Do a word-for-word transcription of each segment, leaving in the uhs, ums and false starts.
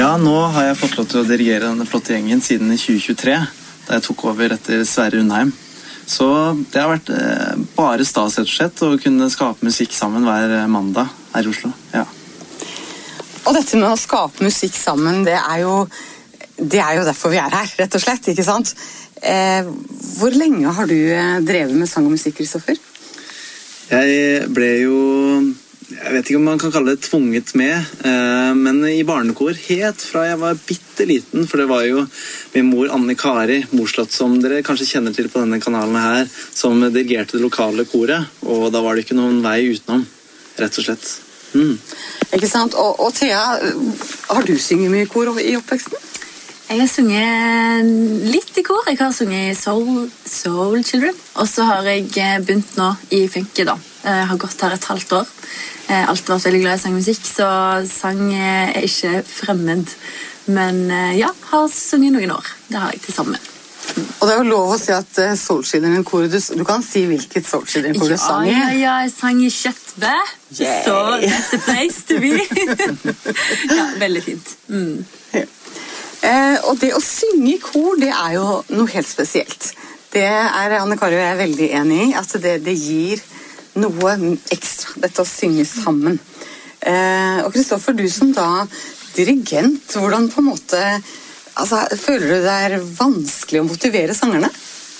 Ja, nå har jeg fått lov til å dirigere denne flotte gjengen siden i tjue tjuetre, da jeg tok over etter Sverre Undheim. Så det har vært eh, bare stas rett og slett å kunne skape musikk sammen hver mandag her i Oslo. Ja. Og dette med å skape musikk sammen, det er jo, det er jo derfor vi er her, rett og slett, ikke sant? Eh, hvor lenge har du drevet med sang og musikk, Kristoffer? Jeg ble jo, jeg vet ikke om man kan kalle det tvunget med, eh, men i barnekor helt fra jeg var bitteliten, for det var jo min mor Anne Kari Morslott, som dere kanskje kjenner til på denne kanalen her, som dirigerte det lokale koret, og da var det ikke noen vei utenom, rett og slett. Mm. Ikke sant? Og, og Thea, har du synget mye kor i oppveksten? Jeg har sunget litt i kor. Jeg har sunget i Soul, Soul Children. Og så har jeg begynt nå i funky da. Jeg har gått her et halvt år. Jeg har alltid vært veldig glad i sangmusikk, så sang er ikke fremmed. Men ja, har sunget noen år. Det har jeg til sammen. Og det er jo lov å si at Soul Children kor, du, du kan si hvilket Soul Children kor du ja, sang i. Ja, ja, jeg sang i Kjøttbø. Så that's the place to be. Ja, veldig fint. Mm. Ja. Eh, og det å synge i kor, det er jo noe helt spesielt. Det er Anne Kari og jeg er veldig enig i, at det, det gir noe ekstra, dette å synge sammen. Eh, og Kristoffer, du som da dirigent, hvordan på en måte, altså, føler du det er vanskelig å motivere sangerne?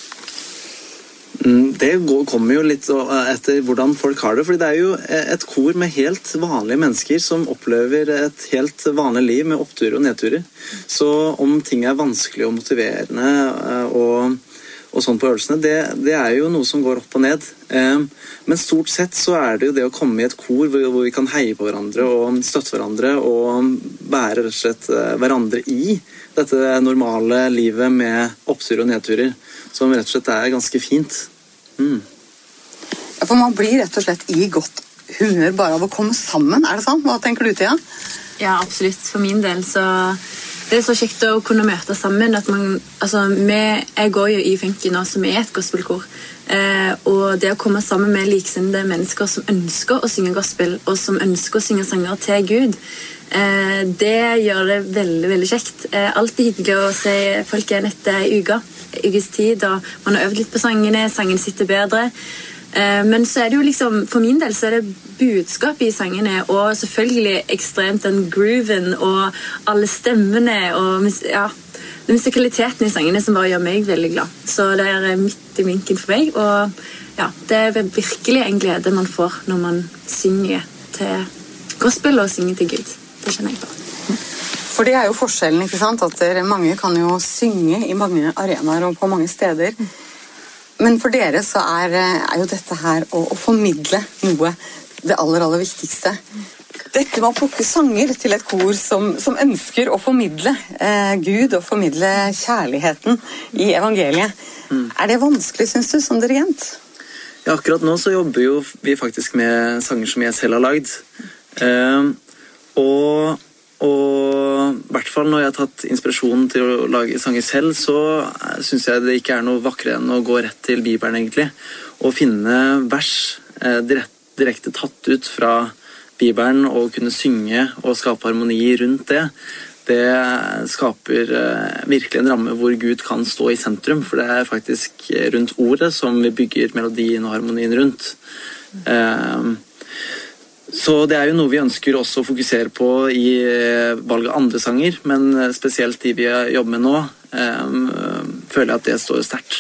Det kommer jo litt etter hvordan folk har det, fordi det er jo et kor med helt vanlige mennesker som opplever et helt vanlig liv med oppturer og nedturer. Så om ting er vanskelig og motiverende og, og sånn på øvelsene, det, det er jo noe som går opp og ned. Men stort sett så er det jo det å komme i et kor hvor, hvor vi kan heie på hverandre og støtte hverandre og være rett og slett hverandre i dette normale livet med oppturer og nedturer, som rett og slett er ganske fint. Mm. Ja, for man blir rett og slett i godt humør bare av å komme sammen, er det sant? Hva tenker du, Thea? Ja, absolutt. For min del så det er så kjekt å kunne møte sammen. At man, altså, med, jeg går jo i funky nå, som er et gospelkor. Eh, og det å komme sammen med liksinnede mennesker som ønsker å synge gospel, og som ønsker å synge sanger til Gud, eh, det gjør det veldig, veldig kjekt. Eh, alltid hyggelig å se folk igjen etter en uke, ukes tid, og man har øvd litt på sangene, sangen sitter bedre. Eh, men så er det jo liksom, for min del så er det budskap i sangene, og selvfølgelig ekstremt den grooven, og alle stemmene, og ja, den musikaliteten i sangene som bare gjør meg veldig glad. Så det er midt i vinken for meg, og ja, det er virkelig en glede man får når man synger til gospel og synger til Gud. Det kjenner jeg på. For det er jo forskjellen, ikke sant? At mange kan jo synge i mange arenaer og på mange steder. Men for dere så er, er jo dette her å, å formidle noe det aller, aller viktigste. Dette med å plukke sanger til et kor som, som ønsker å formidle eh, Gud og formidle kjærligheten i evangeliet. Mm. Er det vanskelig, synes du, som dirigent? Ja, akkurat nå så jobber jo vi faktisk med sanger som jeg selv har lagd. Uh, og Og i hvert fall når jeg har tatt inspirasjonen til å lage sanger selv, så synes jeg det ikke er noe vakrere enn å gå rett til Bibelen egentlig, og finne vers eh, direkte, direkte tatt ut fra Bibelen og kunne synge og skape harmoni rundt det. Det skaper eh, virkelig en ramme hvor Gud kan stå i sentrum, for det er faktisk rundt ordet som vi bygger melodien og harmonien rundt. Eh, Så det er jo noe vi ønsker også å fokusere på i valget av andre sanger, men spesielt de vi jobber med nå, um, føler jeg at det står sterkt.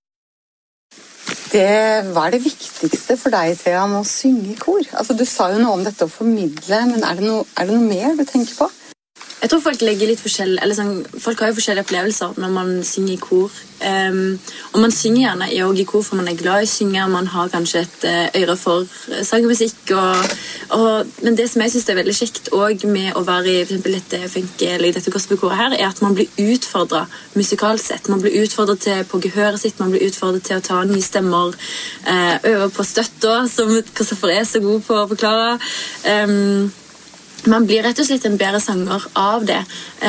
Det, hva er det viktigste for deg, Thea, med å synge i kor? Altså, du sa jo noe om dette å formidle, men er det noe, er det noe mer du tenker på? Jeg tror folk legger litt forskjell, eller sånn, folk har jo forskjellige opplevelser når man synger i kor. Um, og man synger gjerne i, i kor for man er glad i å synge, man har kanskje et uh, øyre for uh, sang og musikk. Og, og, men det som jeg synes er veldig kjekt også med å være i for eksempel dette funky eller i dette gospelkoret her, er at man blir utfordret musikalsk sett. Man blir utfordret til, på gehøret sitt, man blir utfordret til å ta nye stemmer, uh, øve på støtter, som Kristoffer er så god på å forklare. Um, Man blir rett og slett en bedre sanger av det.